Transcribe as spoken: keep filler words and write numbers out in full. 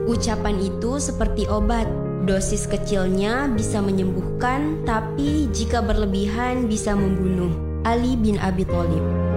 Ucapan itu seperti obat. Dosis kecilnya bisa menyembuhkan, tapi jika berlebihan bisa membunuh. Ali bin Abi Thalib.